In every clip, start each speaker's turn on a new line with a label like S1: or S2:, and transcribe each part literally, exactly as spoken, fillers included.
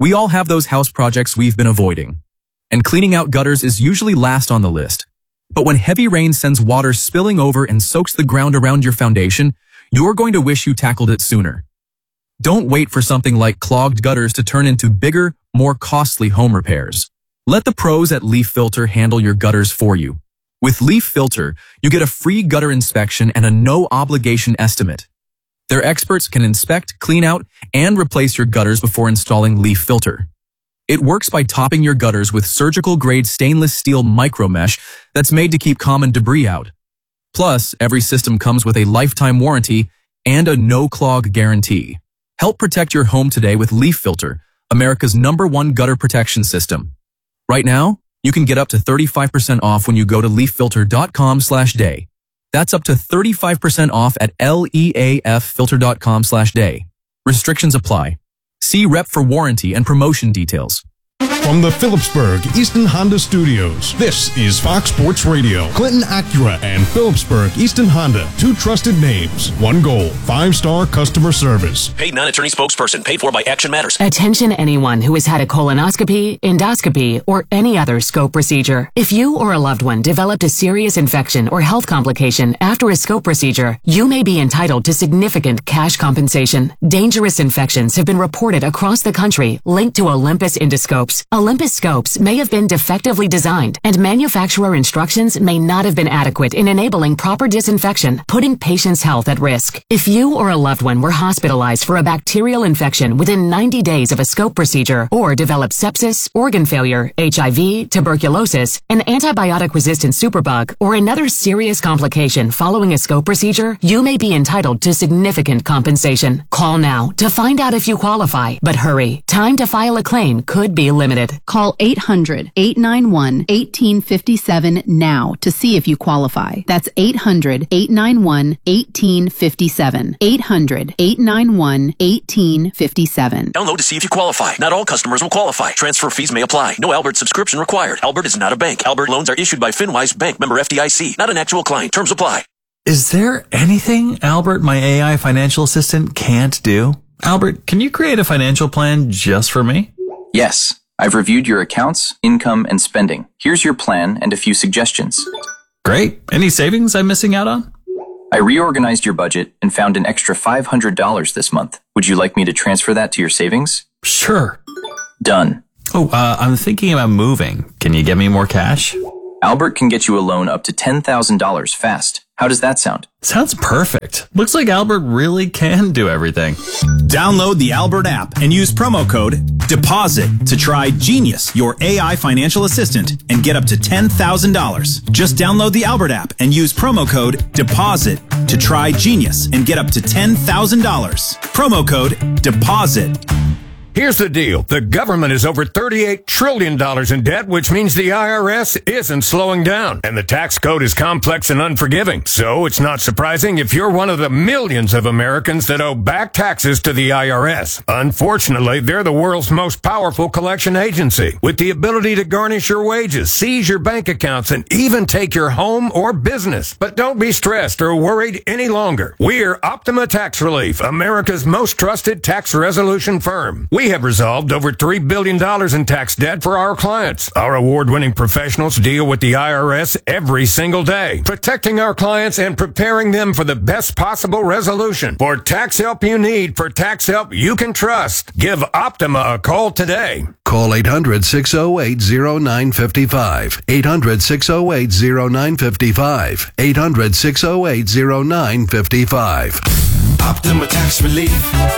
S1: We all have those house projects we've been avoiding, and cleaning out gutters is usually last on the list. But when heavy rain sends water spilling over and soaks the ground around your foundation, you're going to wish you tackled it sooner. Don't wait for something like clogged gutters to turn into bigger, more costly home repairs. Let the pros at Leaf Filter handle your gutters for you. With Leaf Filter, you get a free gutter inspection and a no-obligation estimate. Their experts can inspect, clean out, and replace your gutters before installing Leaf Filter. It works by topping your gutters with surgical-grade stainless steel micromesh that's made to keep common debris out. Plus, every system comes with a lifetime warranty and a no-clog guarantee. Help protect your home today with Leaf Filter, America's number one gutter protection system. Right now, you can get up to thirty-five percent off when you go to leaf filter dot com slash day. That's up to thirty-five percent off at leaf filter dot com slash day. Restrictions apply. See rep for warranty and promotion details.
S2: From the Phillipsburg Easton Honda Studios, this is Fox Sports Radio. Clinton Acura and Phillipsburg Easton Honda, two trusted names, one goal, five-star customer service.
S3: Paid non-attorney spokesperson, paid for by Action Matters.
S4: Attention anyone who has had a colonoscopy, endoscopy, or any other scope procedure. If you or a loved one developed a serious infection or health complication after a scope procedure, you may be entitled to significant cash compensation. Dangerous infections have been reported across the country linked to Olympus endoscopes. Olympus scopes may have been defectively designed, and manufacturer instructions may not have been adequate in enabling proper disinfection, putting patients' health at risk. If you or a loved one were hospitalized for a bacterial infection within ninety days of a scope procedure, or developed sepsis, organ failure, H I V, tuberculosis, an antibiotic-resistant superbug, or another serious complication following a scope procedure, you may be entitled to significant compensation. Call now to find out if you qualify, but hurry. Time to file a claim could be limited.
S5: Call eight hundred, eight nine one, one eight five seven now to see if you qualify. That's eight hundred, eight nine one, one eight five seven. eight hundred, eight nine one, one eight five seven.
S3: Download to see if you qualify. Not all customers will qualify. Transfer fees may apply. No Albert subscription required. Albert is not a bank. Albert loans are issued by FinWise Bank, member F D I C. Not an actual client. Terms apply.
S6: Is there anything Albert, my A I financial assistant, can't do? Albert, can you create a financial plan just for me?
S7: Yes. I've reviewed your accounts, income, and spending. Here's your plan and a few suggestions.
S6: Great. Any savings I'm missing out on?
S7: I reorganized your budget and found an extra five hundred dollars this month. Would you like me to transfer that to your savings?
S6: Sure.
S7: Done.
S6: Oh, uh, I'm thinking about moving. Can you get me more cash?
S7: Albert can get you a loan up to ten thousand dollars fast. How does that sound?
S6: Sounds perfect. Looks like Albert really can do everything.
S8: Download the Albert app and use promo code DEPOSIT to try Genius, your A I financial assistant, and get up to ten thousand dollars. Just download the Albert app and use promo code DEPOSIT to try Genius and get up to ten thousand dollars. Promo code DEPOSIT.
S9: Here's the deal. The government is over thirty-eight trillion dollars in debt, which means the I R S isn't slowing down. And the tax code is complex and unforgiving. So it's not surprising if you're one of the millions of Americans that owe back taxes to the I R S. Unfortunately, they're the world's most powerful collection agency, with the ability to garnish your wages, seize your bank accounts, and even take your home or business. But don't be stressed or worried any longer. We're Optima Tax Relief, America's most trusted tax resolution firm. We We have resolved over three billion dollars in tax debt for our clients. Our award-winning professionals deal with the I R S every single day, protecting our clients and preparing them for the best possible resolution. For tax help you need, for tax help you can trust, give Optima a call today.
S10: Call eight hundred, six oh eight, oh nine five five. eight hundred, six oh eight, oh nine five five. eight hundred, six oh eight, oh nine five five.
S11: Optima Tax Relief.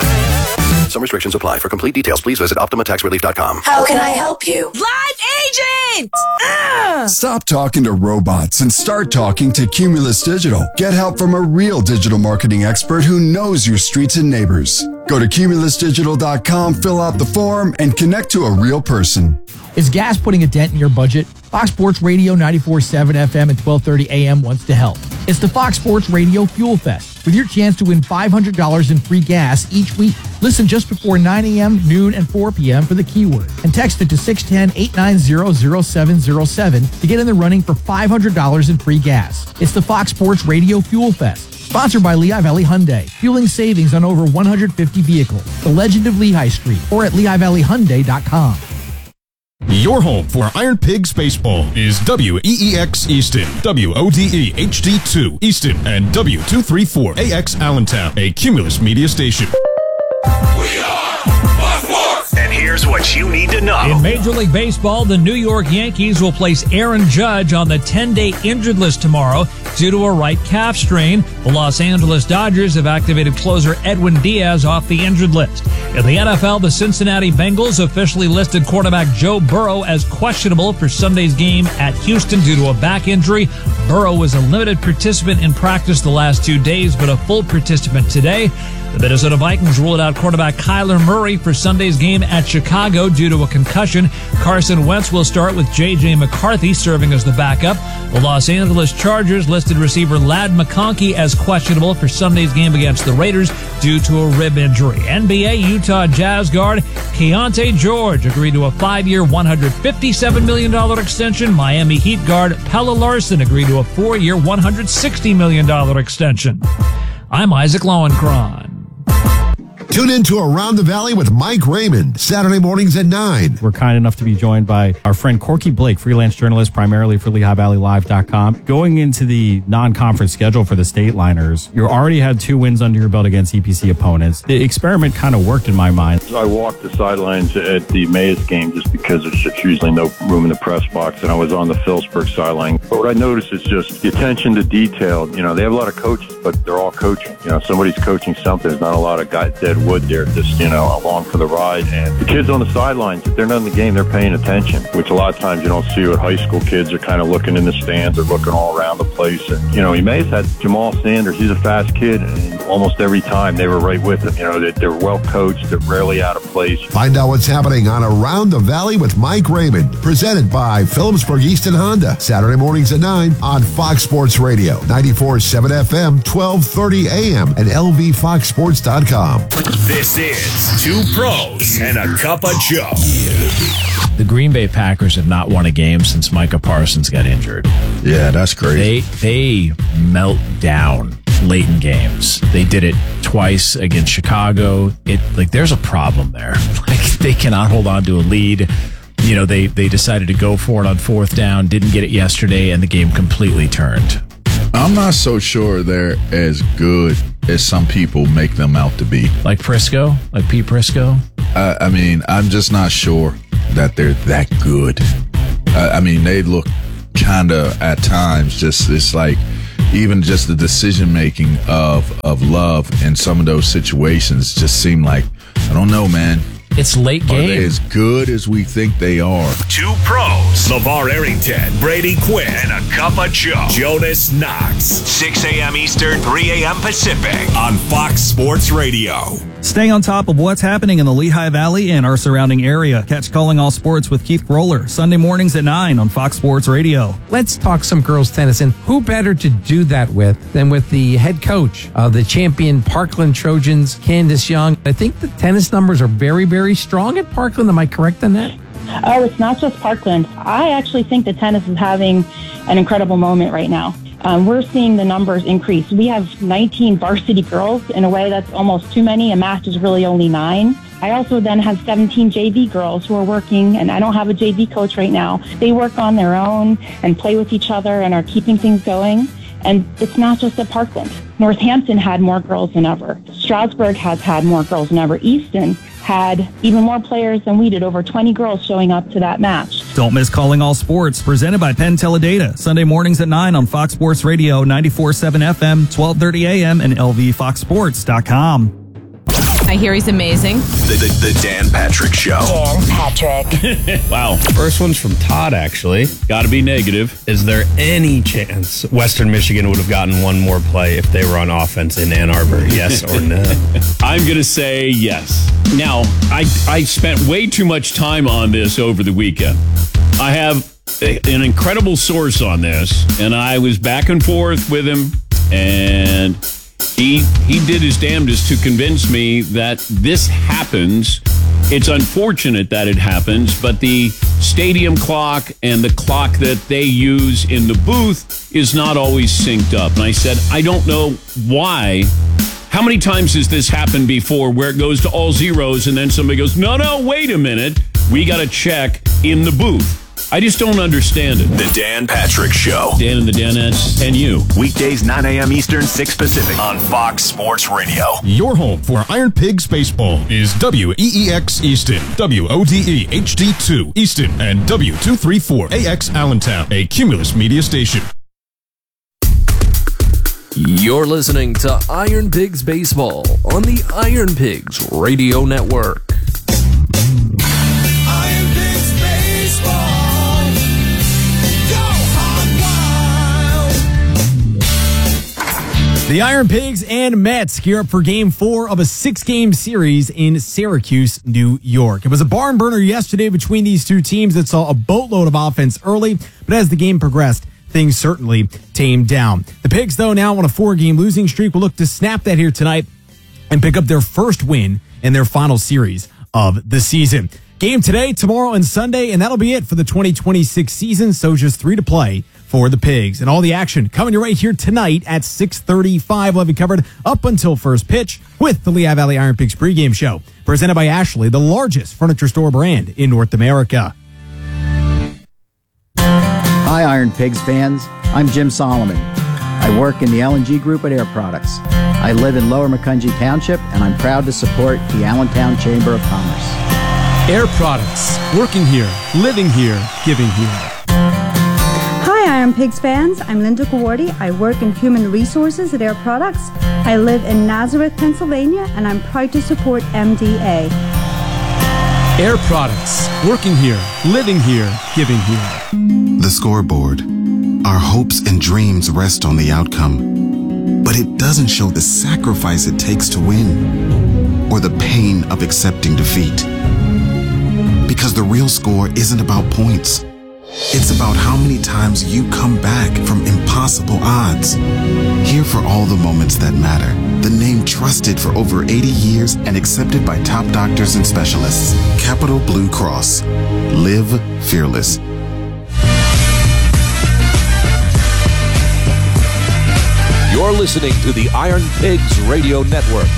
S10: Some restrictions apply. For complete details, please visit optima tax relief dot com.
S12: How can I help you?
S13: Live agent! Ugh.
S14: Stop talking to robots and start talking to Cumulus Digital. Get help from a real digital marketing expert who knows your streets and neighbors. Go to cumulus digital dot com, fill out the form, and connect to a real person.
S15: Is gas putting a dent in your budget? Fox Sports Radio ninety-four point seven F M and twelve thirty A M wants to help. It's the Fox Sports Radio Fuel Fest, with your chance to win five hundred dollars in free gas each week. Listen just before nine A M, noon, and four P M for the keyword, and text it to six one zero, eight nine zero, zero seven zero seven to get in the running for five hundred dollars in free gas. It's the Fox Sports Radio Fuel Fest. Sponsored by Lehigh Valley Hyundai, fueling savings on over one hundred fifty vehicles. The Legend of Lehigh Street, or at lehigh valley hyundai dot com.
S2: Your home for Iron Pigs Baseball is W E E X Easton, W O D E H D two Easton, and W two thirty-four A X Allentown, a Cumulus media station.
S11: We are Fox Sports.
S8: And here's what you need to know.
S12: In Major League Baseball, the New York Yankees will place Aaron Judge on the ten-day injured list tomorrow due to a right calf strain. The Los Angeles Dodgers have activated closer Edwin Diaz off the injured list. In the N F L, the Cincinnati Bengals officially listed quarterback Joe Burrow as questionable for Sunday's game at Houston due to a back injury. Burrow was a limited participant in practice the last two days, but a full participant today. The Minnesota Vikings ruled out quarterback Kyler Murray for Sunday's game at Chicago due to a concussion. Carson Wentz will start with J J McCarthy serving as the backup. The Los Angeles Chargers listed receiver Ladd McConkey as questionable for Sunday's game against the Raiders due to a rib injury. N B A Utah Jazz guard Keontae George agreed to a five-year, one hundred fifty-seven million dollars extension. Miami Heat guard Pelle Larsson agreed to a four-year, one hundred sixty million dollars extension. I'm Isaac Lowenkron.
S16: Tune in to Around the Valley with Mike Raymond, Saturday mornings at nine.
S17: We're kind enough to be joined by our friend Corky Blake, freelance journalist primarily for Lehigh Valley Live dot com. Going into the non-conference schedule for the Stateliners, you already had two wins under your belt against E P C opponents. The experiment kind of worked in my mind.
S18: I walked the sidelines at the Mays game just because there's just usually no room in the press box, and I was on the Phillipsburg sideline. But what I noticed is just the attention to detail. You know, they have a lot of coaches, but they're all coaching. You know, somebody's coaching something. There's not a lot of guys dead wood there, just, you know, along for the ride. And the kids on the sidelines, if they're not in the game, they're paying attention, which a lot of times you don't see with high school kids. Are kind of looking in the stands, they're looking all around the place. And, you know, Emma's had Jamal Sanders. He's a fast kid, and almost every time they were right with him. You know, they're well coached. They're rarely out of place.
S16: Find out what's happening on Around the Valley with Mike Raymond, presented by Phillipsburg Easton Honda, Saturday mornings at nine on Fox Sports Radio, ninety-four point seven F M, twelve thirty A M, and L V fox sports dot com.
S8: This is Two Pros and a Cup of Joe.
S19: The Green Bay Packers have not won a game since Micah Parsons got injured.
S20: Yeah, that's crazy.
S19: They, they melt down late in games. They did it twice against Chicago. It like there's a problem there. Like they cannot hold on to a lead. You know, they, they decided to go for it on fourth down, didn't get it yesterday, and the game completely turned.
S20: I'm not so sure they're as good as some people make them out to be.
S19: Like Prisco? Like Pete Prisco?
S20: Uh, I mean, I'm just not sure that they're that good. Uh, I mean, they look kind of at times just, it's like, even just the decision making of, of Love in some of those situations just seem like, I don't know, man.
S19: It's late game.
S20: Are they as good as we think they are?
S8: Two pros. LeVar Arrington, Brady Quinn, and a Cup of Joe. Jonas Knox. six a.m. Eastern, three a.m. Pacific on Fox Sports Radio.
S6: Stay on top of what's happening in the Lehigh Valley and our surrounding area. Catch Calling All Sports with Keith Groller, Sunday mornings at nine on Fox Sports Radio.
S21: Let's talk some girls tennis, and who better to do that with than with the head coach of the champion Parkland Trojans, Candace Young. I think the tennis numbers are very, very strong at Parkland. Am I correct on that?
S22: Oh, it's not just Parkland. I actually think that tennis is having an incredible moment right now. Um, we're seeing the numbers increase. We have nineteen varsity girls. In a way, that's almost too many. A match is really only nine. I also then have seventeen J V girls who are working, and I don't have a J V coach right now. They work on their own and play with each other and are keeping things going. And it's not just at Parkland. Northampton had more girls than ever. Stroudsburg has had more girls than ever. Easton had even more players than we did, over twenty girls showing up to that match.
S6: Don't miss Calling All Sports, presented by Penn Teledata, Sunday mornings at nine on Fox Sports Radio, ninety-four point seven F M, twelve thirty A M, and L V fox sports dot com.
S23: I hear he's amazing.
S8: The, the, the Dan Patrick Show.
S23: Dan Patrick.
S24: Wow. First one's from Todd, actually. Got to be negative. Is there any chance Western Michigan would have gotten one more play if they were on offense in Ann Arbor? Yes or no?
S25: I'm going to say yes. Now, I, I spent way too much time on this over the weekend. I have a, an incredible source on this, and I was back and forth with him, and He he did his damnedest to convince me that this happens. It's unfortunate that it happens, but the stadium clock and the clock that they use in the booth is not always synced up. And I said, I don't know why. How many times has this happened before where it goes to all zeros and then somebody goes, no, no, wait a minute. We got to check in the booth. I just don't understand it.
S8: The Dan Patrick Show.
S25: Dan and the Danettes and you.
S8: Weekdays, nine a.m. Eastern, six Pacific on Fox Sports Radio.
S2: Your home for Iron Pigs Baseball is W E E X Easton, W O D E H D two Easton, and W two thirty-four A X Allentown, a Cumulus media station.
S1: You're listening to Iron Pigs Baseball on the Iron Pigs Radio Network.
S11: Iron Pigs Baseball. Go hog wild.
S15: The Iron Pigs and Mets gear up for game four of a six-game series in Syracuse, New York. It was a barn burner yesterday between these two teams that saw a boatload of offense early, but as the game progressed, things certainly tamed down. The Pigs, though, now on a four-game losing streak, will look to snap that here tonight and pick up their first win in their final series of the season. Game today, tomorrow, and Sunday, and that'll be it for the twenty twenty-six season, so just three to play for the Pigs. And all the action coming your way here tonight at six thirty-five. We'll have you covered up until first pitch with the Lehigh Valley Iron Pigs pregame show, presented by Ashley, the largest furniture store brand in North America.
S3: Hi, Iron Pigs fans. I'm Jim Solomon. I work in the L and G Group at Air Products. I live in Lower Macungie Township, and I'm proud to support the Allentown Chamber of Commerce.
S4: Air Products. Working here, living here, giving here.
S5: Hi, Iron Pigs fans. I'm Linda Gawardi. I work in Human Resources at Air Products. I live in Nazareth, Pennsylvania, and I'm proud to support M D A.
S4: Air Products. Working here, living here, giving here.
S7: The scoreboard. Our hopes and dreams rest on the outcome, but it doesn't show the sacrifice it takes to win or the pain of accepting defeat. Because the real score isn't about points. It's about how many times you come back from impossible odds. Here for all the moments that matter. The name trusted for over eighty years and accepted by top doctors and specialists. Capital Blue Cross. Live fearless.
S1: You're listening to the Iron Pigs Radio Network.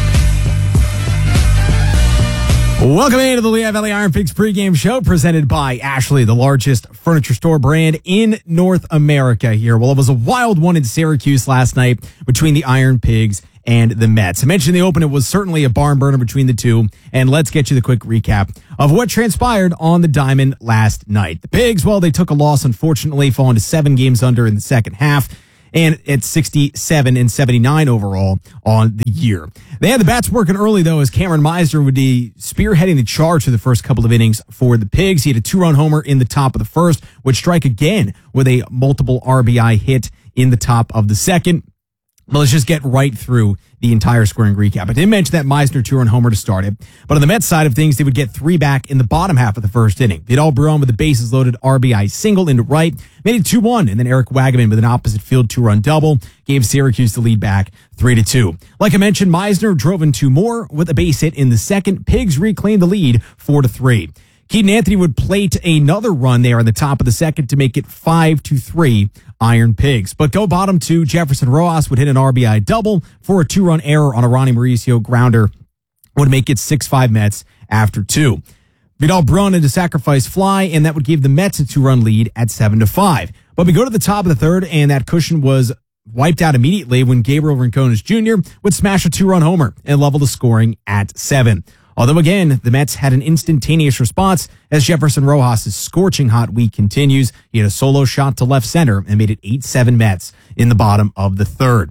S15: Welcome into the Lehigh Valley Iron Pigs pregame show, presented by Ashley, the largest furniture store brand in North America here. Well, it was a wild one in Syracuse last night between the Iron Pigs and the Mets. I mentioned in the open it was certainly a barn burner between the two, and let's get you the quick recap of what transpired on the diamond last night. The Pigs, well, they took a loss, unfortunately, falling to seven games under in the second half, and at sixty-seven and seventy-nine overall on the year. They had the bats working early, though, as Cameron Meisner would be spearheading the charge for the first couple of innings for the Pigs. He had a two-run homer in the top of the first, would strike again with a multiple R B I hit in the top of the second. Well, let's just get right through the entire scoring recap. I didn't mention that Meisner two-run homer to start it, but on the Mets side of things, they would get three back in the bottom half of the first inning. Vidal Bruin with the bases loaded R B I single into right, made it two one, and then Eric Wagaman with an opposite field two-run double gave Syracuse the lead back three to two. Like I mentioned, Meisner drove in two more with a base hit in the second. Pigs reclaimed the lead four to three. Keaton Anthony would plate another run there in the top of the second to make it five to three Iron Pigs. But go bottom two, Jefferson Rojas would hit an R B I double for a two-run error on a Ronnie Mauricio grounder, would make it six five Mets after two. Vidal Bruin into sacrifice fly, and that would give the Mets a two-run lead at seven to five. But we go to the top of the third, and that cushion was wiped out immediately when Gabriel Rincones Junior would smash a two-run homer and level the scoring at seven. Although, again, the Mets had an instantaneous response as Jefferson Rojas' scorching hot week continues. He had a solo shot to left center and made it eight seven Mets in the bottom of the third.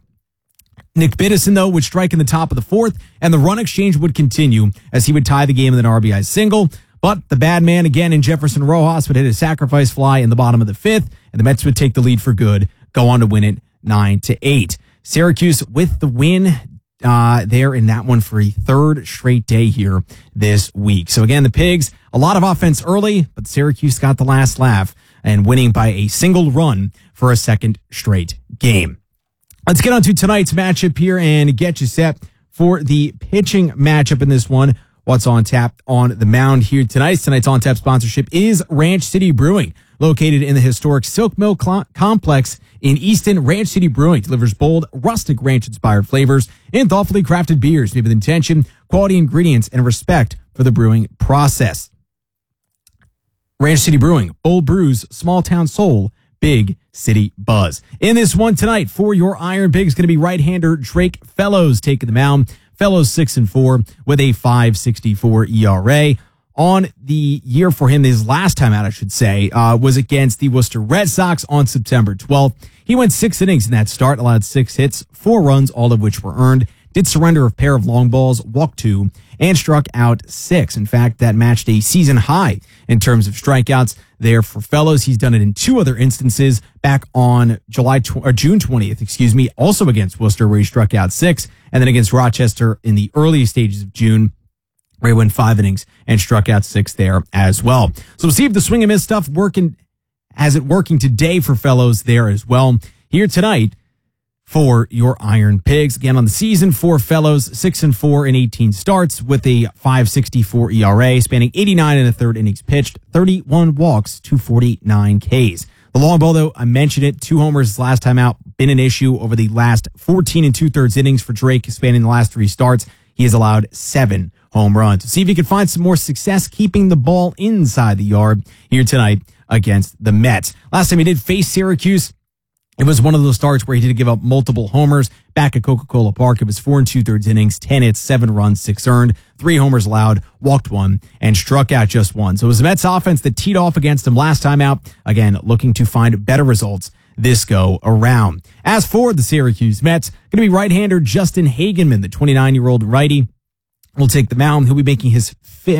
S15: Nick Biddison, though, would strike in the top of the fourth, and the run exchange would continue as he would tie the game with an R B I single. But the bad man again in Jefferson Rojas would hit a sacrifice fly in the bottom of the fifth, and the Mets would take the lead for good, go on to win it nine to eight. Syracuse with the win uh, there in that one for a third straight day here this week. So again, the Pigs, a lot of offense early, but Syracuse got the last laugh and winning by a single run for a second straight game. Let's get on to tonight's matchup here and get you set for the pitching matchup in this one.
S9: what's on tap on the mound here tonight. Tonight's on tap sponsorship is Ranch City Brewing, located in the historic Silk Mill Cl- Complex in Easton. Ranch City Brewing delivers bold, rustic ranch-inspired flavors and thoughtfully crafted beers made with intention, quality ingredients, and respect for the brewing process. Ranch City Brewing, bold brews, small town soul, big city buzz. In this one tonight for your Iron Pigs, going to be right-hander Drake Fellows taking the mound. Fellows six and four with a five sixty-four E R A. On the year for him, his last time out, I should say, uh, was against the Worcester Red Sox on September twelfth. He went six innings in that start, allowed six hits, four runs, all of which were earned. Did surrender a pair of long balls, walked two, and struck out six. In fact, that matched a season high in terms of strikeouts there for Fellows. He's done it in two other instances back on July tw- or June twentieth, excuse me, also against Worcester where he struck out six, and then against Rochester in the early stages of June where he went five innings and struck out six there as well. So we'll see if the swing and miss stuff working, has it working today for Fellows there as well. Here tonight for your Iron Pigs. Again, on the season for Fellows, six and four in eighteen starts with a five sixty-four E R A, spanning eighty-nine and a third innings pitched, thirty-one walks, two forty-nine Ks. The long ball, though, I mentioned it, two homers his last time out, been an issue over the last fourteen and two thirds innings for Drake, spanning the last three starts. He has allowed seven home runs. So see if he can find some more success keeping the ball inside the yard here tonight against the Mets. Last time he did face Syracuse, it was one of those starts where he did give up multiple homers. Back at Coca-Cola Park, it was four and two-thirds innings, ten hits, seven runs, six earned, three homers allowed, walked one, and struck out just one. So it was the Mets offense that teed off against him last time out. Again, looking to find better results this go around. As for the Syracuse Mets, going to be right-hander Justin Hagenman, the twenty-nine-year-old righty, will take the mound. He'll be making his,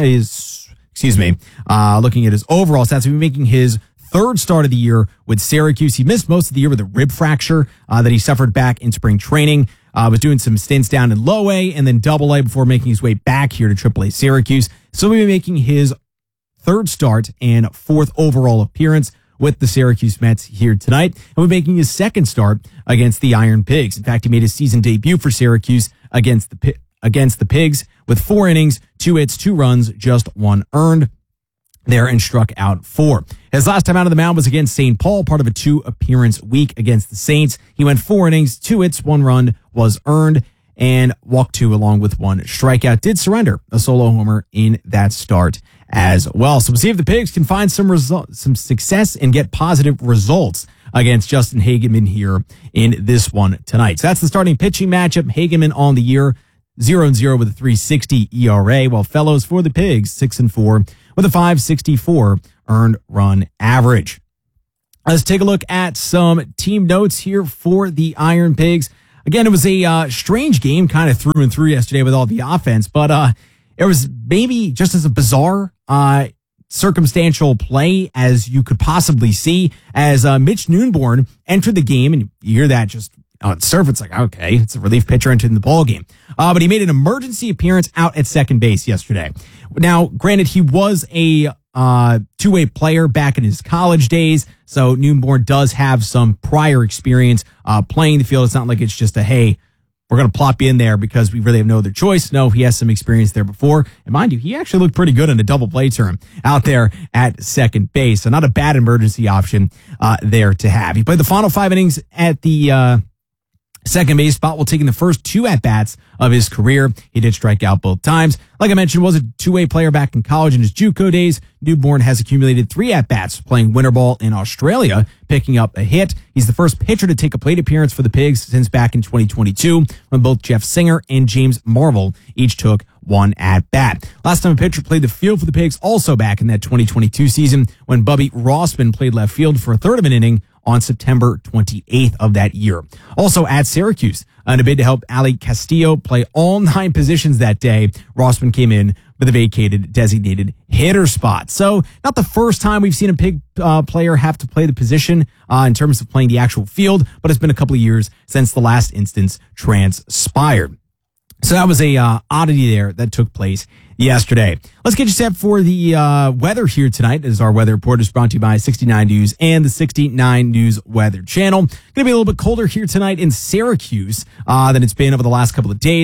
S9: his excuse me, uh, looking at his overall stats, he'll be making his third start of the year with Syracuse. He missed most of the year with a rib fracture uh, that he suffered back in spring training. Uh, was doing some stints down in low A and then double A before making his way back here to triple A Syracuse. So he'll be making his third start and fourth overall appearance with the Syracuse Mets here tonight. And we're making his second start against the Iron Pigs. In fact, he made his season debut for Syracuse against the against the Pigs with four innings, two hits, two runs, just one earned there, and struck out four. His last time out of the mound was against Saint Paul, part of a two-appearance week against the Saints. He went four innings, two hits, one run was earned, and walked two along with one strikeout. Did surrender a solo homer in that start as well. So we'll see if the Pigs can find some result, some success and get positive results against Justin Hagenman here in this one tonight. So that's the starting pitching matchup. Hagenman on the year, zero and zero with a three sixty E R A, while Fellows for the Pigs, six and four with a five sixty-four earned run average. Let's take a look at some team notes here for the Iron Pigs. Again, it was a uh, strange game kind of through and through yesterday with all the offense, but uh, it was maybe just as a bizarre uh, circumstantial play as you could possibly see as uh, Mitch Noonborn entered the game, and you hear that just on surface, it's like, okay, it's a relief pitcher entering the ball game. Uh, but he made an emergency appearance out at second base yesterday. Now, granted, he was a uh, two-way player back in his college days, so Noonborn does have some prior experience uh, playing the field. It's not like it's just a, hey, we're going to plop you in there because we really have no other choice. No, he has some experience there before. And mind you, he actually looked pretty good in a double play term out there at second base. So not a bad emergency option uh, there to have. He played the final five innings at the uh, second base spot while taking the first two at-bats of his career. He did strike out both times. Like I mentioned, was a two-way player back in college in his JUCO days. Noonborn has accumulated three at-bats playing winter ball in Australia, picking up a hit. He's the first pitcher to take a plate appearance for the Pigs since back in twenty twenty-two, when both Jeff Singer and James Marvel each took one at-bat. Last time a pitcher played the field for the Pigs, also back in that twenty twenty-two season, when Bubby Rossman played left field for a third of an inning on September twenty-eighth of that year. Also at Syracuse, in a bid to help Ali Castillo play all nine positions that day, Rossman came in with a vacated designated hitter spot. So not the first time we've seen a Pig uh, player have to play the position uh, in terms of playing the actual field, but it's been a couple of years since the last instance transpired. So that was a uh, oddity there that took place yesterday. Let's get you set for the uh, weather here tonight. As our weather report is brought to you by sixty-nine News and the sixty-nine News Weather Channel. Going to be a little bit colder here tonight in Syracuse uh, than it's been over the last couple of days.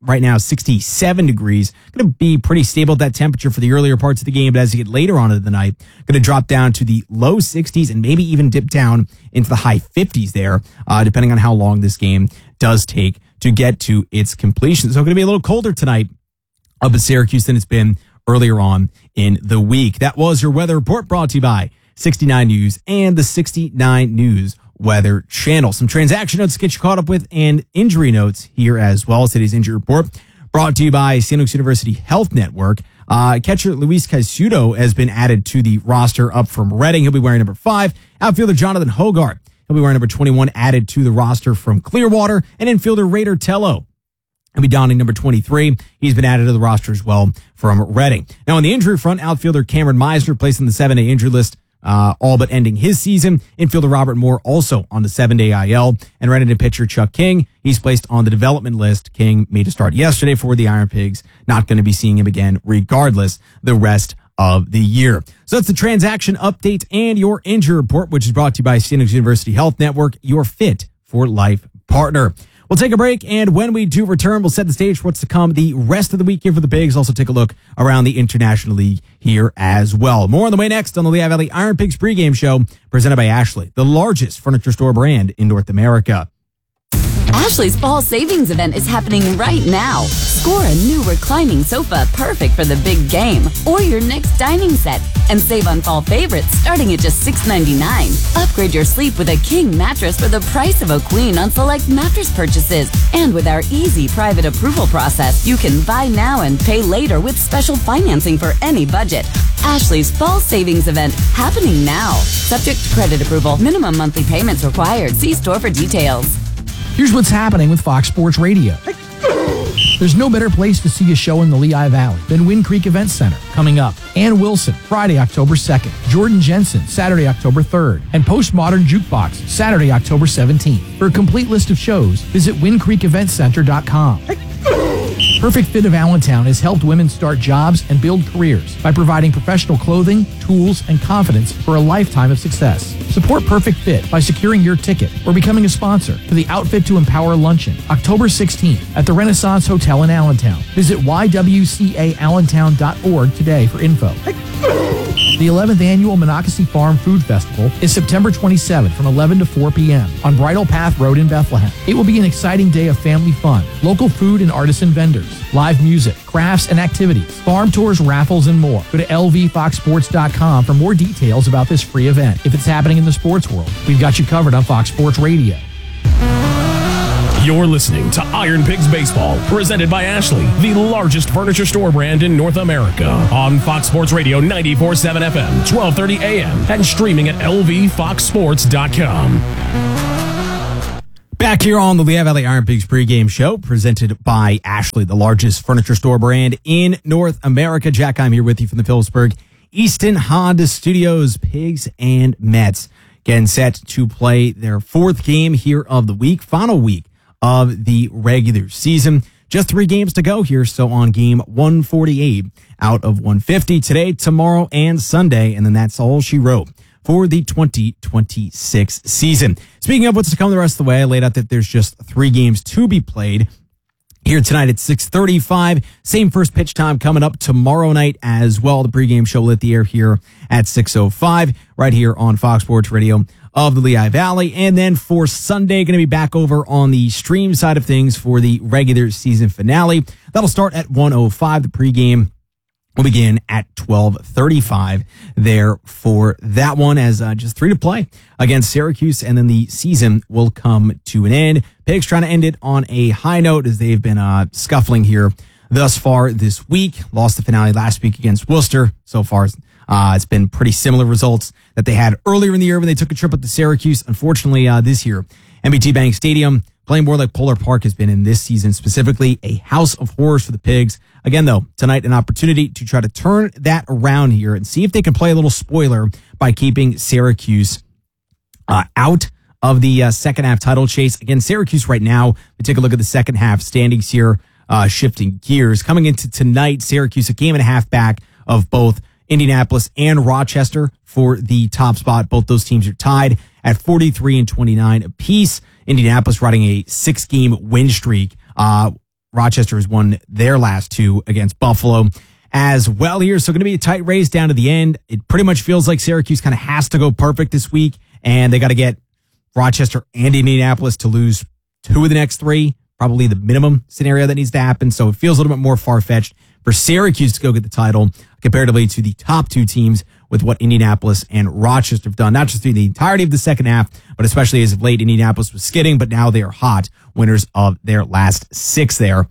S9: right now sixty-seven degrees. Going to be pretty stable at that temperature for the earlier parts of the game, but as you get later on in the night, going to drop down to the low sixties and maybe even dip down into the high fifties there, uh, depending on how long this game does take to get to its completion. So going to be a little colder tonight up at Syracuse than it's been earlier on in the week. That was your weather report brought to you by sixty-nine News and the sixty-nine News Weather Channel. Some transaction notes to get you caught up with and injury notes here as well. Today's injury report brought to you by San Luis University Health Network. Uh, catcher Luis Casuto has been added to the roster up from Reading. He'll be wearing number five. Outfielder Jonathan Hogart. He'll be wearing number twenty-one, added to the roster from Clearwater. And infielder Raider Tello. He'll be donning number twenty-three. He's been added to the roster as well from Reading. Now on the injury front, outfielder Cameron Meisner placed on the seven-day injury list, Uh, all but ending his season. Infielder Robert Moore also on the seven-day I L. And right-handed pitcher Chuck King, he's placed on the development list. King made a start yesterday for the Iron Pigs. Not going to be seeing him again regardless the rest of the year. So that's the transaction update and your injury report, which is brought to you by San Luis University Health Network, your fit for life partner. We'll take a break, and when we do return, we'll set the stage for what's to come the rest of the week here for the Pigs. Also take a look around the International League here as well. More on the way next on the Lehigh Valley Iron Pigs pregame show, presented by Ashley, the largest furniture store brand in North America.
S10: Ashley's fall savings event is happening right now. Score a new reclining sofa perfect for the big game or your next dining set and save on fall favorites starting at just six ninety-nine. Upgrade your sleep with a king mattress for the price of a queen on select mattress purchases. And with our easy private approval process, you can buy now and pay later with special financing for any budget. Ashley's fall savings event happening now. Subject to credit approval. Minimum monthly payments required. See store for details.
S15: Here's what's happening with Fox Sports Radio. There's no better place to see a show in the Lehigh Valley than Wind Creek Event Center. Coming up, Ann Wilson, Friday, October second. Jordan Jensen, Saturday, October third. And Postmodern Jukebox, Saturday, October seventeenth. For a complete list of shows, visit wind creek event center dot com. Perfect Fit of Allentown has helped women start jobs and build careers by providing professional clothing, tools, and confidence for a lifetime of success. Support Perfect Fit by securing your ticket or becoming a sponsor for the Outfit to Empower Luncheon, October sixteenth at the Renaissance Hotel in Allentown. Visit y w c a allentown dot org today for info. The eleventh Annual Monocacy Farm Food Festival is September twenty-seventh from eleven to four p.m. on Bridle Path Road in Bethlehem. It will be an exciting day of family fun, local food and artisan vendors, live music, crafts and activities, farm tours, raffles, and more. Go to l v fox sports dot com for more details about this free event. If it's happening in the sports world, we've got you covered on Fox Sports Radio.
S12: You're listening to Iron Pigs Baseball, presented by Ashley, the largest furniture store brand in North America. On Fox Sports Radio ninety-four point seven F M, twelve thirty A M, and streaming at l v fox sports dot com.
S9: Back here on the Lehigh Valley Iron Pigs pregame show, presented by Ashley, the largest furniture store brand in North America. Jack, I'm here with you from the Phillipsburg Easton Honda Studios. Pigs and Mets getting set to play their fourth game here of the week, final week of the regular season. Just three games to go here, so on game one forty-eight out of one fifty today, tomorrow, and Sunday, and then that's all she wrote for the twenty twenty-six season. Speaking of what's to come the rest of the way, I laid out that there's just three games to be played here tonight at six thirty-five. Same first pitch time coming up tomorrow night as well. The pregame show will hit the air here at six oh five right here on Fox Sports Radio of the Lehigh Valley. And then for Sunday, going to be back over on the stream side of things for the regular season finale. That'll start at one oh five. The pregame will begin at twelve thirty-five there for that one, as uh, just three to play against Syracuse, and then the season will come to an end. Pigs trying to end it on a high note as they've been uh, scuffling here thus far this week. Lost the finale last week against Worcester. So far, uh, it's been pretty similar results that they had earlier in the year when they took a trip up to Syracuse. Unfortunately, uh, this year, M B T Bank Stadium, playing more like Polar Park, has been in this season specifically a house of horrors for the Pigs. Again, though, tonight an opportunity to try to turn that around here and see if they can play a little spoiler by keeping Syracuse uh, out of the uh, second half title chase. Again, Syracuse right now, we take a look at the second half standings here, uh, shifting gears. Coming into tonight, Syracuse a game and a half back of both Indianapolis and Rochester for the top spot. Both those teams are tied at forty-three and twenty-nine apiece. Indianapolis riding a six-game win streak. Uh, Rochester has won their last two against Buffalo as well here. So going to be a tight race down to the end. It pretty much feels like Syracuse kind of has to go perfect this week, and they got to get Rochester and Indianapolis to lose two of the next three, probably the minimum scenario that needs to happen. So it feels a little bit more far-fetched for Syracuse to go get the title comparatively to the top two teams with what Indianapolis and Rochester have done, not just through the entirety of the second half, but especially as of late. Indianapolis was skidding, but now they are hot, winners of their last six there.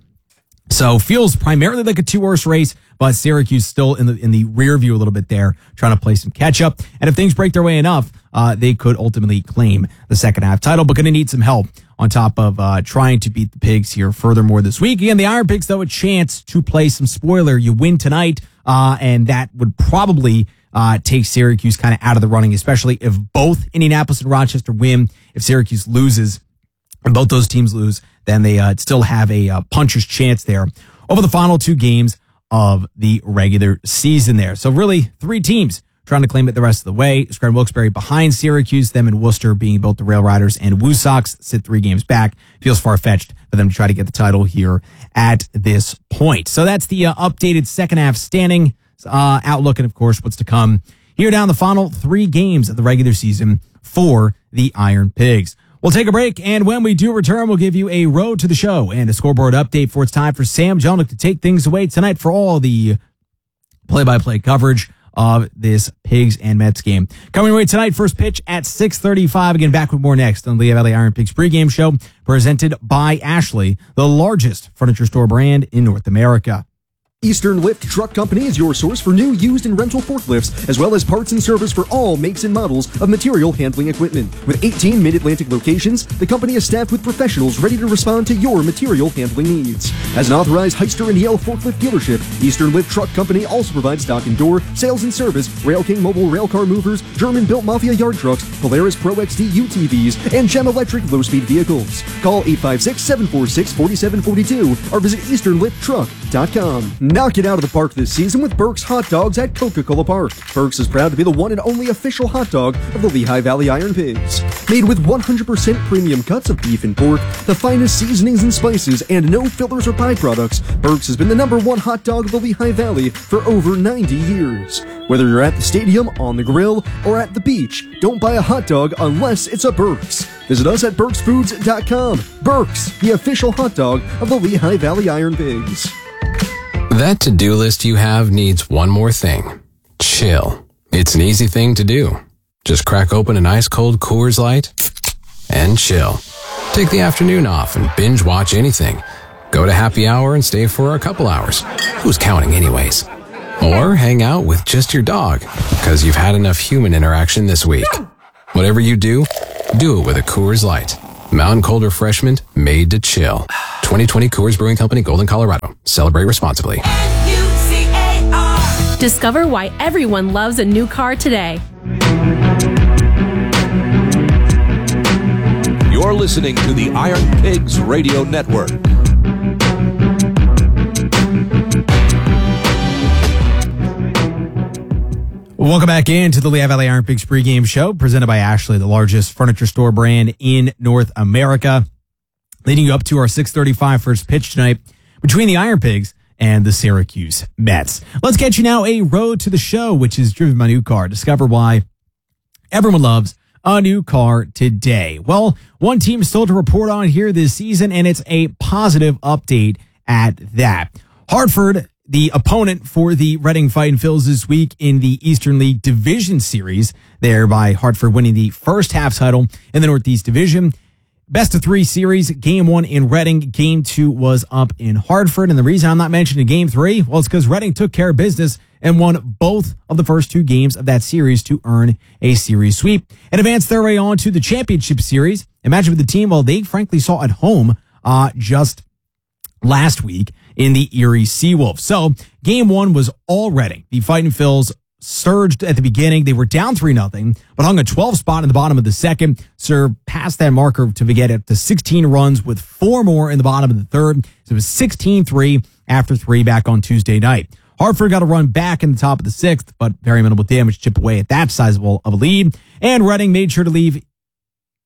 S9: So feels primarily like a two-horse race, but Syracuse still in the in the rear view a little bit there, trying to play some catch-up. And if things break their way enough, uh, they could ultimately claim the second half title, but going to need some help on top of uh, trying to beat the Pigs here furthermore this week. Again, the Iron Pigs, though, a chance to play some spoiler. You win tonight, uh, and that would probably uh, take Syracuse kind of out of the running, especially if both Indianapolis and Rochester win. If Syracuse loses, and both those teams lose, then they uh, still have a uh, puncher's chance there over the final two games of the regular season there. So really, three teams trying to claim it the rest of the way. Scranton Wilkes-Barre behind Syracuse, them and Worcester being both the Rail Riders, and Woo Sox sit three games back. Feels far-fetched for them to try to get the title here at this point. So that's the uh, updated second half standing uh, outlook, and of course what's to come here down the final three games of the regular season for the Iron Pigs. We'll take a break, and when we do return, we'll give you a road to the show and a scoreboard update for it's time for Sam Jelnick to take things away tonight for all the play-by-play coverage of this Pigs and Mets game. Coming away tonight, first pitch at six thirty-five. Again, back with more next on the Lehigh Valley Iron Pigs pregame show, presented by Ashley, the largest furniture store brand in North America.
S13: Eastern Lift Truck Company is your source for new, used, and rental forklifts, as well as parts and service for all makes and models of material handling equipment. With eighteen mid-Atlantic locations, the company is staffed with professionals ready to respond to your material handling needs. As an authorized Heister and Yale forklift dealership, Eastern Lift Truck Company also provides stock and door, sales and service, Rail King mobile railcar movers, German-built Mafia yard trucks, Polaris Pro X D U T Vs, and Gem Electric low-speed vehicles. Call eight five six, seven four six, four seven four two or visit eastern lift truck dot com. Knock it out of the park this season with Burke's Hot Dogs at Coca-Cola Park. Burke's is proud to be the one and only official hot dog of the Lehigh Valley Iron Pigs. Made with one hundred percent premium cuts of beef and pork, the finest seasonings and spices, and no fillers or byproducts, Burke's has been the number one hot dog of the Lehigh Valley for over ninety years. Whether you're at the stadium, on the grill, or at the beach, don't buy a hot dog unless it's a Burke's. Visit us at burks foods dot com. Burke's, the official hot dog of the Lehigh Valley Iron Pigs.
S14: That to-do list you have needs one more thing. Chill. It's an easy thing to do. Just crack open an ice-cold Coors Light and chill. Take the afternoon off and binge watch anything. Go to happy hour and stay for a couple hours. Who's counting anyways? Or hang out with just your dog, because you've had enough human interaction this week. Whatever you do, do it with a Coors Light. Mountain Cold Refreshment made to chill. twenty twenty Coors Brewing Company, Golden, Colorado. Celebrate responsibly.
S16: Discover why everyone loves a new car today.
S1: You're listening to the Iron Pigs Radio Network.
S9: Welcome back into the Lehigh Valley Iron Pigs pregame show, presented by Ashley, the largest furniture store brand in North America. Leading you up to our six thirty-five first pitch tonight between the Iron Pigs and the Syracuse Mets. Let's get you now a road to the show, which is driven by new car. Discover why everyone loves a new car today. Well, one team is still to report on here this season, and it's a positive update at that. Hartford, the opponent for the Reading Fightin' Phils this week in the Eastern League Division Series, thereby Hartford winning the first half title in the Northeast Division. Best of three series, game one in Reading, game two was up in Hartford. And the reason I'm not mentioning game three, well, it's because Reading took care of business and won both of the first two games of that series to earn a series sweep and advance their way on to the championship series. Imagine with the team, well, they frankly saw at home uh, just last week in the Erie Seawolves. So game one was all Reading. The Fightin' Phils surged at the beginning. They were down three nothing, but hung a twelve spot in the bottom of the second, surpassed that marker to get it to sixteen runs with four more in the bottom of the third. So it was sixteen three after three back on Tuesday night. Hartford got a run back in the top of the sixth, but very minimal damage chip away at that sizable of a lead. And Reading made sure to leave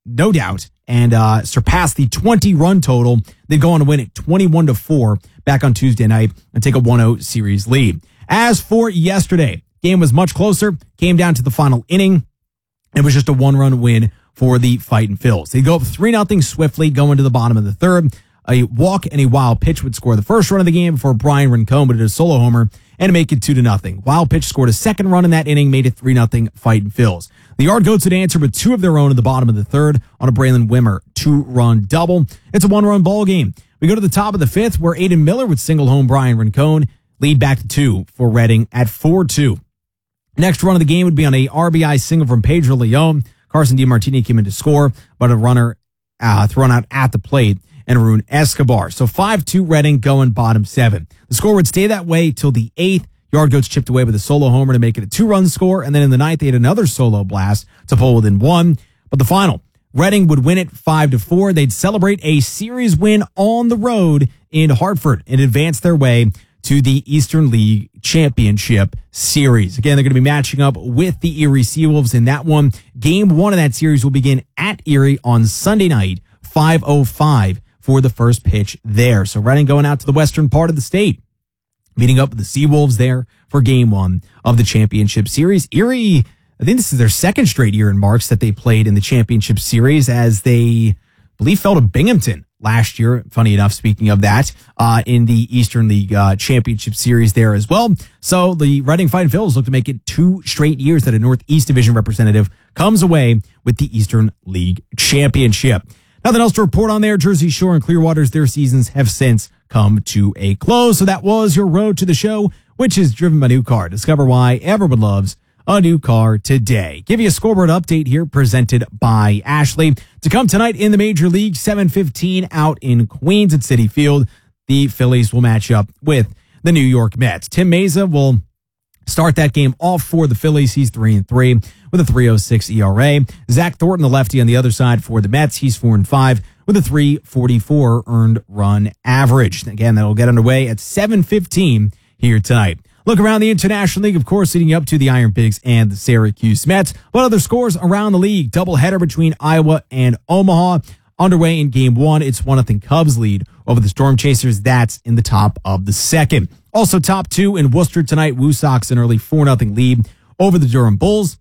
S9: no doubt, and uh, surpass the twenty run total. They go on to win it twenty-one to four back on Tuesday night and take a one oh series lead. As for yesterday, game was much closer, came down to the final inning. It was just a one-run win for the Fightin' Phils. They go up three nothing swiftly going to the bottom of the third. A walk and a wild pitch would score the first run of the game before Brian Rincon would hit a solo homer and make it two to nothing. Wild pitch scored a second run in that inning, made it three nothing Fightin' Phils. The Yard Goats would answer with two of their own at the bottom of the third on a Braylon Wimmer two-run double. It's a one-run ball game. We go to the top of the fifth where Aiden Miller would single home Brian Rincon, lead back to two for Reading at four two. Next run of the game would be on a R B I single from Pedro Leon. Carson DiMartini came in to score, but a runner uh, thrown out at the plate and Arun Escobar. So five two Reading going bottom seven. The score would stay that way till the eighth. Yard Goats chipped away with a solo homer to make it a two-run score, and then in the ninth they had another solo blast to pull within one. But the final, Reading would win it five to four. They'd celebrate a series win on the road in Hartford and advance their way to the Eastern League Championship Series. Again, they're going to be matching up with the Erie Seawolves in that one. Game one of that series will begin at Erie on Sunday night, five oh five for the first pitch there. So Reading going out to the western part of the state, meeting up with the Seawolves there for game one of the Championship Series. Erie, I think this is their second straight year in Marks that they played in the Championship Series, as they, I believe, fell to Binghamton last year. Funny enough, speaking of that, uh, in the Eastern League uh, Championship Series there as well. So the Reading Fightin' Phils look to make it two straight years that a Northeast Division representative comes away with the Eastern League Championship. Nothing else to report on there. Jersey Shore and Clearwater's, their seasons have since come to a close. So that was your road to the show, which is driven by New Car. Discover why everyone loves a new car today. Give you a scoreboard update here presented by Ashley. To come tonight in the Major League, seven fifteen out in Queens at Citi Field. The Phillies will match up with the New York Mets. Tim Meza will start that game off for the Phillies. He's three and three with a three oh six E R A. Zach Thornton, the lefty on the other side for the Mets. He's four and five with a three forty-four earned run average. Again, that'll get underway at seven fifteen here tonight. Look around the International League, of course, leading up to the Iron Pigs and the Syracuse Mets. What other scores around the league? Doubleheader between Iowa and Omaha. Underway in game one. It's one nothing Cubs lead over the Storm Chasers. That's in the top of the second. Also top two in Worcester tonight. Woo Sox an early four nothing lead over the Durham Bulls.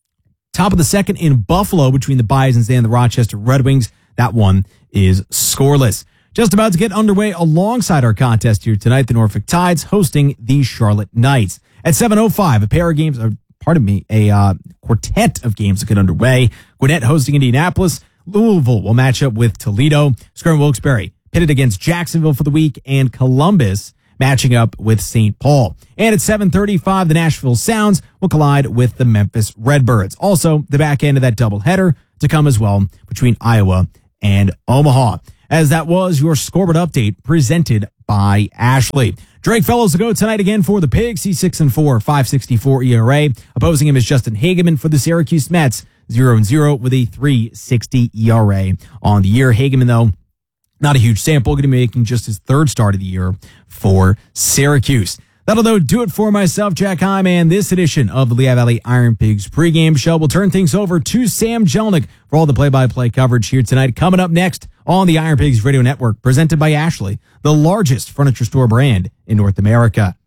S9: Top of the second in Buffalo between the Bisons and the Rochester Red Wings. That one is scoreless. Just about to get underway alongside our contest here tonight, the Norfolk Tides hosting the Charlotte Knights. At seven oh five, a pair of games, or pardon me, a uh, quartet of games to get underway. Gwinnett hosting Indianapolis. Louisville will match up with Toledo. Skirvin Wilkes-Barre pitted against Jacksonville for the week, and Columbus matching up with Saint Paul. And at seven thirty-five, the Nashville Sounds will collide with the Memphis Redbirds. Also, the back end of that doubleheader to come as well between Iowa and Omaha. As that was your scoreboard update presented by Ashley. Drake Fellows to go tonight again for the Pigs. He's six and four, five sixty-four E R A. Opposing him is Justin Hageman for the Syracuse Mets, zero and zero with a three sixty E R A on the year. Hageman, though, not a huge sample, going to be making just his third start of the year for Syracuse. That'll, though, do it for myself, Jack Hyman. This edition of the Lehigh Valley Iron Pigs pregame show. We'll turn things over to Sam Jelnick for all the play-by-play coverage here tonight. Coming up next on the Iron Pigs Radio Network, presented by Ashley, the largest furniture store brand in North America.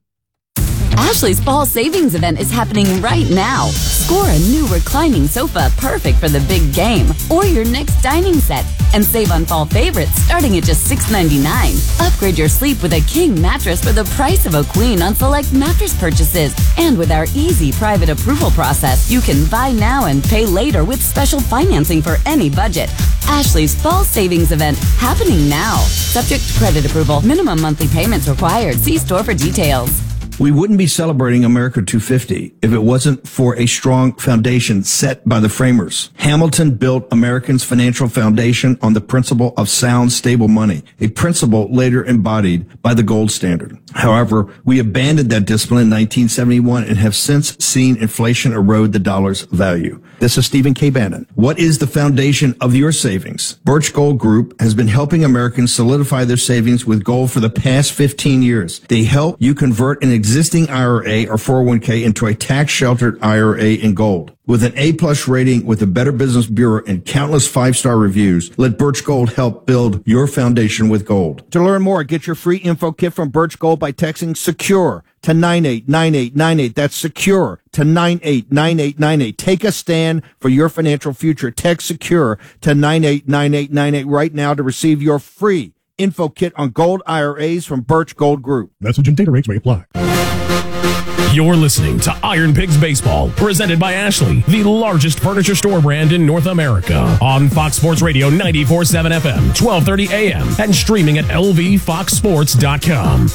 S10: Ashley's fall savings event is happening right now. Score a new reclining sofa perfect for the big game or your next dining set and save on fall favorites starting at just six ninety-nine. Upgrade your sleep with a king mattress for the price of a queen on select mattress purchases. And with our easy private approval process, you can buy now and pay later with special financing for any budget. Ashley's fall savings event happening now. Subject to credit approval. Minimum monthly payments required. See store for details.
S17: We wouldn't be celebrating America two fifty if it wasn't for a strong foundation set by the framers. Hamilton built Americans' financial foundation on the principle of sound, stable money, a principle later embodied by the gold standard. However, we abandoned that discipline in nineteen seventy-one and have since seen inflation erode the dollar's value. This is Stephen K. Bannon. What is the foundation of your savings? Birch Gold Group has been helping Americans solidify their savings with gold for the past fifteen years. They help you convert an existing existing I R A or four oh one k into a tax-sheltered I R A in gold. With an A-plus rating with the Better Business Bureau and countless five-star reviews, let Birch Gold help build your foundation with gold. To learn more, get your free info kit from Birch Gold by texting SECURE to nine eight nine eight nine eight. That's SECURE to nine eight nine eight nine eight. Take a stand for your financial future. Text SECURE to nine eight nine eight nine eight right now to receive your free info kit on gold I R As from Birch Gold Group.
S2: Message and data rates may apply.
S12: You're listening to Iron Pigs Baseball, presented by Ashley, the largest furniture store brand in North America. On Fox Sports Radio ninety-four point seven F M, twelve thirty A M, and streaming at L V fox sports dot com.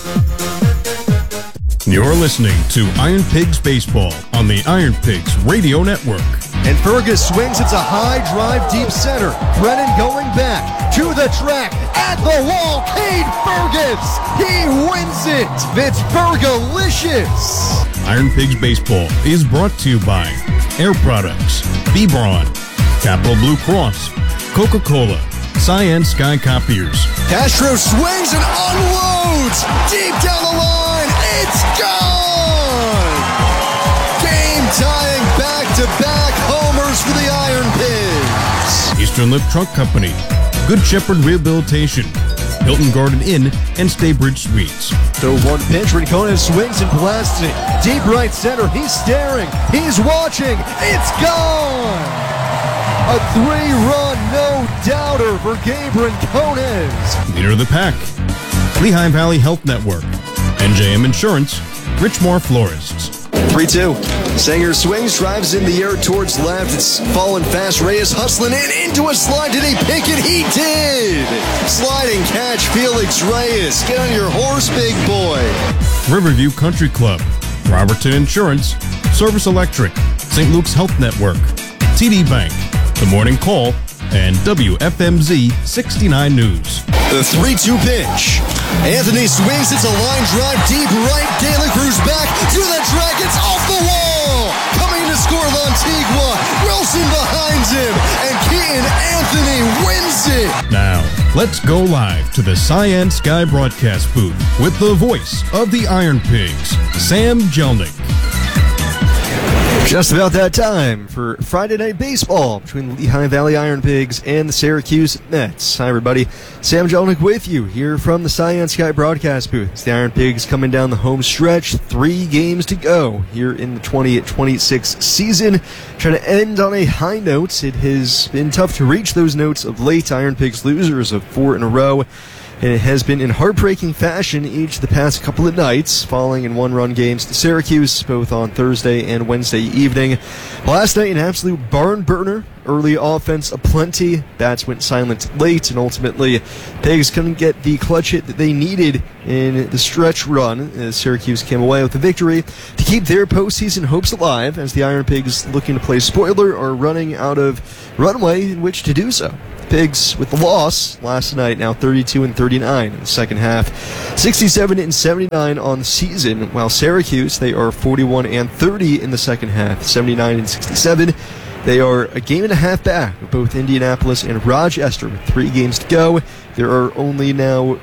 S2: You're listening to Iron Pigs Baseball on the Iron Pigs Radio Network.
S13: And Fergus swings. It's a high drive deep center. Brennan going back to the track at the wall. Cade Fergus. He wins it. It's Fergalicious.
S2: Iron Pigs Baseball is brought to you by Air Products, B-Braun, Capital Blue Cross, Coca-Cola, Cyan Sky Copiers.
S13: Castro swings and unloads deep down the line. It's gone. Game tying back-to-back homers for the Iron Pigs.
S2: Eastern Lip Truck Company, Good Shepherd Rehabilitation, Hilton Garden Inn, and Staybridge Suites.
S13: So one pitch, Rincon swings and blasts it. Deep right center, he's staring, he's watching, it's gone! A three-run no-doubter for Gabe Rincones.
S2: Leader of the pack, Lehigh Valley Health Network, N J M Insurance, Richmore Florists.
S13: three two. Sanger swings, drives in the air towards left. It's falling fast. Reyes hustling in into a slide. Did he pick it? He did! Sliding catch, Felix Reyes. Get on your horse, big boy.
S2: Riverview Country Club, Robertson Insurance, Service Electric, Saint Luke's Health Network, T D Bank, The Morning Call, and W F M Z sixty-nine News.
S13: The three two pitch. Anthony swings. It's a line drive deep right. Galen Cruz back to the track. It's off the wall. Coming to score Lantigua. Wilson behind him. And Keaton Anthony wins it.
S2: Now, let's go live to the Cyan Sky broadcast booth with the voice of the Iron Pigs, Sam Jelnick.
S13: Just about that time for Friday Night Baseball between the Lehigh Valley Iron Pigs and the Syracuse Mets. Hi, everybody. Sam Jelnick with you here from the Cyan Sky broadcast booth. It's the Iron Pigs coming down the home stretch. Three games to go here in the twenty twenty-six season. Trying to end on a high note. It has been tough to reach those notes of late. Iron Pigs losers of four in a row. And it has been in heartbreaking fashion each the past couple of nights, falling in one-run games to Syracuse, both on Thursday and Wednesday evening. Last night, an absolute barn burner. Early offense aplenty. Bats went silent late, and ultimately, Pigs couldn't get the clutch hit that they needed in the stretch run as Syracuse came away with the victory to keep their postseason hopes alive, as the Iron Pigs, looking to play spoiler, are running out of runway in which to do so. Pigs with the loss last night, now thirty-two and thirty-nine in the second half, sixty-seven and seventy-nine on the season, while Syracuse, they are forty-one and thirty in the second half, seventy-nine and sixty-seven. They are a game and a half back of both Indianapolis and Rochester with three games to go. There are only now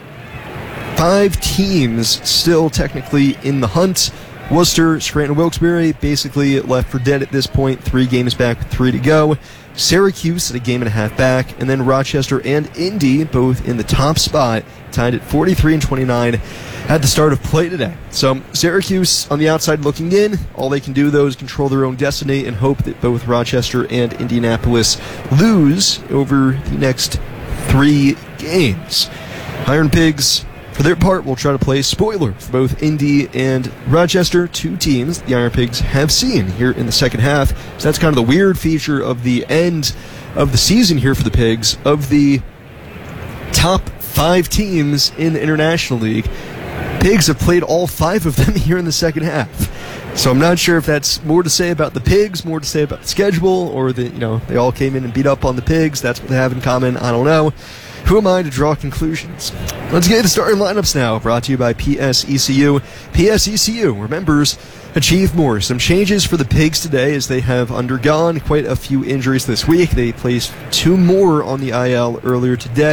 S13: five teams still technically in the hunt. Worcester, Scranton, Wilkes-Barre basically left for dead at this point, three games back with three to go. Syracuse at a game and a half back, and then Rochester and Indy both in the top spot, tied at forty-three and twenty-nine at the start of play today. So Syracuse on the outside looking in. All they can do, though, is control their own destiny and hope that both Rochester and Indianapolis lose over the next three games. Iron Pigs, for their part, will try to play spoiler for both Indy and Rochester, two teams the Iron Pigs have seen here in the second half. So that's kind of the weird feature of the end of the season here for the Pigs. Of the top five teams in the International League, Pigs have played all five of them here in the second half. So I'm not sure if that's more to say about the Pigs, more to say about the schedule, or that, you know, they all came in and beat up on the Pigs. That's what they have in common. I don't know. Who am I to draw conclusions? Let's get to the starting lineups now, brought to you by P S E C U. P S E C U, where members achieve more. Some changes for the Pigs today as they have undergone quite a few injuries this week. They placed two more on the I L earlier today.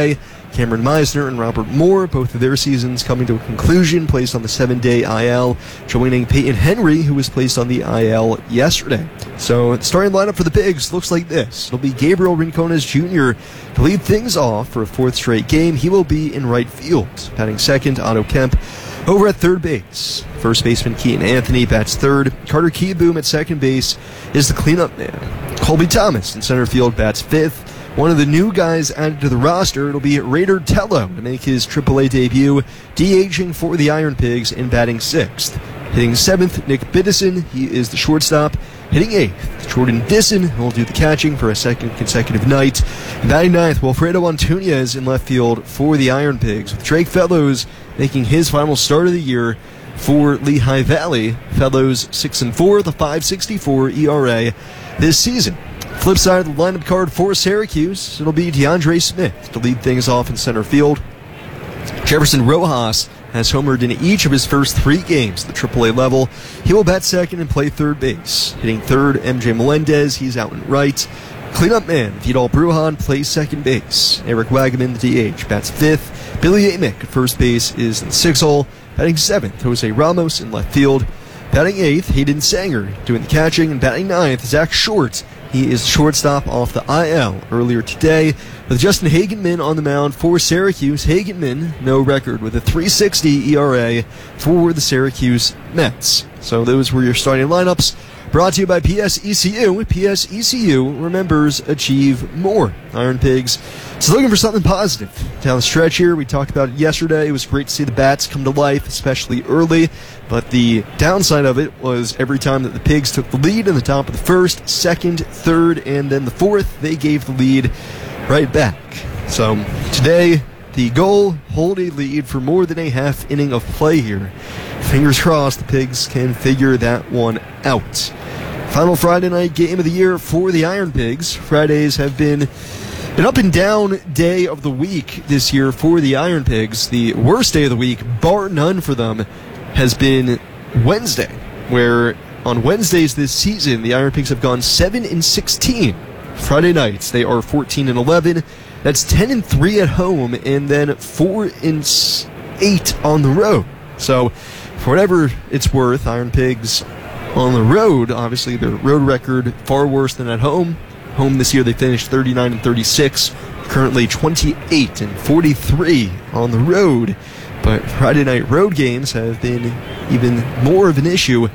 S18: Cameron Meisner and Robert Moore, both of their seasons coming to a conclusion, placed on the seven-day I L, joining Peyton Henry, who was placed on the I L yesterday. So the starting lineup for the Pigs looks like this. It'll be Gabriel Rincones Junior to lead things off for a fourth straight game. He will be in right field. Batting second, Otto Kemp. Over at third base, first baseman Keaton Anthony bats third. Carter Kieboom at second base is the cleanup man. Colby Thomas in center field bats fifth. One of the new guys added to the roster, it'll be Raider Tello to make his triple A debut, DHing for the Iron Pigs and batting sixth. Hitting seventh, Nick Biddison, he is the shortstop. Hitting eighth, Jordan Disson, who will do the catching for a second consecutive night. And batting ninth, Wilfredo Antunez in left field for the Iron Pigs, with Drake Fellows making his final start of the year for Lehigh Valley. Fellows six and four, the five sixty-four E R A this season. Flip side of the lineup card for Syracuse, it'll be DeAndre Smith to lead things off in center field. Jefferson Rojas has homered in each of his first three games at the triple A level. He will bat second and play third base. Hitting third, M J Melendez, he's out in right. Cleanup man, Vidal Brujan plays second base. Eric Wagaman, the D H, bats fifth. Billy Amick at first base is in the sixth hole. Batting seventh, Jose Ramos in left field. Batting eighth, Hayden Sanger doing the catching. And batting ninth, Zach Short. He is shortstop off the I L earlier today. With Justin Hagenman on the mound for Syracuse. Hagenman, no record with a three sixty E R A for the Syracuse Mets. So those were your starting lineups. Brought to you by P S E C U. P S E C U remembers achieve more. Iron Pigs. So looking for something positive down the stretch here. We talked about it yesterday. It was great to see the bats come to life, especially early. But the downside of it was every time that the Pigs took the lead in the top of the first, second, third, and then the fourth, they gave the lead right back. So today, the goal, hold a lead for more than a half inning of play here. Fingers crossed the Pigs can figure that one out. Final Friday night game of the year for the Iron Pigs. Fridays have been an up and down day of the week this year for the Iron Pigs. The worst day of the week, bar none for them, has been Wednesday, where on Wednesdays this season, the Iron Pigs have gone seven and sixteen. Friday nights, they are fourteen and eleven. That's ten and three at home, and then four and eight on the road. So, for whatever it's worth, Iron Pigs on the road, obviously their road record far worse than at home. Home this year they finished thirty-nine and thirty-six, currently twenty-eight and forty-three on the road. But Friday night road games have been even more of an issue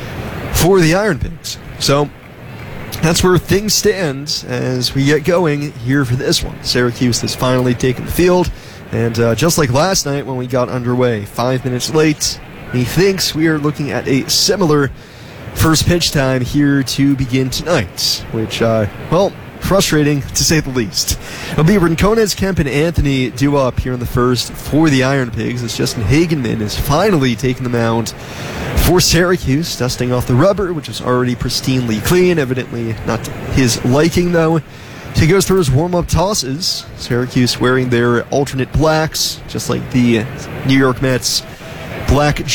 S18: for the Iron Pigs. So that's where things stand as we get going here for this one. Syracuse has finally taken the field, and uh, just like last night when we got underway, five minutes late, he thinks we are looking at a similar first pitch time here to begin tonight, which, uh, well, frustrating to say the least. It'll be Rincones, Kemp, and Anthony due up here in the first for the Iron Pigs as Justin Hagenman is finally taking the mound for Syracuse, dusting off the rubber, which is already pristinely clean, evidently not to his liking, though. So he goes through his warm-up tosses. Syracuse wearing their alternate blacks, just like the New York Mets black